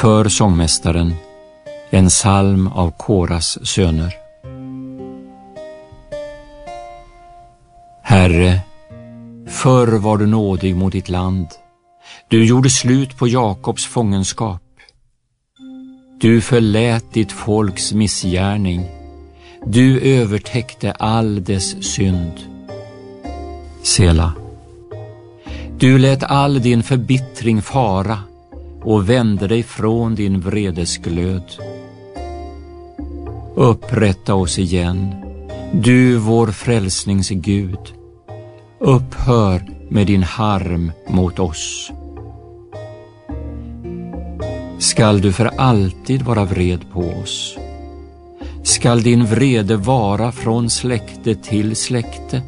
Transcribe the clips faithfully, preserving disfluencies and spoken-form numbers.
För sångmästaren, en psalm av Koras söner. Herre, förr var du nådig mot ditt land. Du gjorde slut på Jakobs fångenskap. Du förlät ditt folks missgärning. Du övertäckte all dess synd. Sela. Du lät all din förbittring fara och vände dig från din vredesglöd. Upprätta oss igen, du vår frälsnings Gud. Upphör med din harm mot oss. Skall du för alltid vara vred på oss? Skall din vrede vara från släkte till släkte?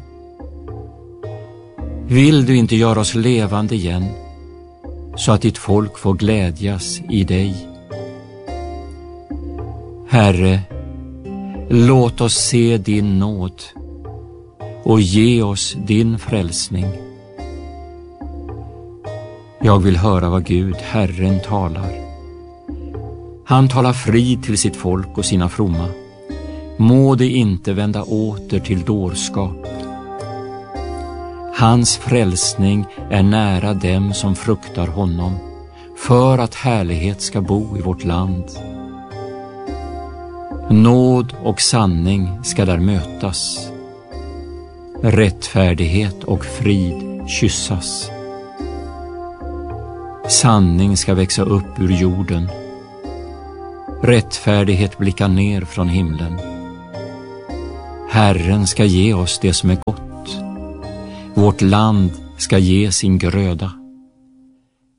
Vill du inte göra oss levande igen, så att ditt folk får glädjas i dig? Herre, låt oss se din nåd och ge oss din frälsning. Jag vill höra vad Gud, Herren, talar. Han talar frid till sitt folk och sina fromma. Må det inte vända åter till dårskap. Hans frälsning är nära dem som fruktar honom, för att härlighet ska bo i vårt land. Nåd och sanning ska där mötas. Rättfärdighet och frid kyssas. Sanning ska växa upp ur jorden. Rättfärdighet blickar ner från himlen. Herren ska ge oss det som är gott. Vårt land ska ge sin gröda.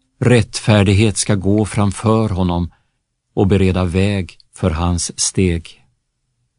Rättfärdighet ska gå framför honom och bereda väg för hans steg.